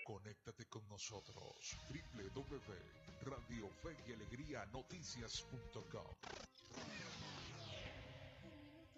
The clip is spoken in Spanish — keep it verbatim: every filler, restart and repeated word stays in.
Conéctate con nosotros. doble u doble u doble u punto radio fe y alegría noticias punto com.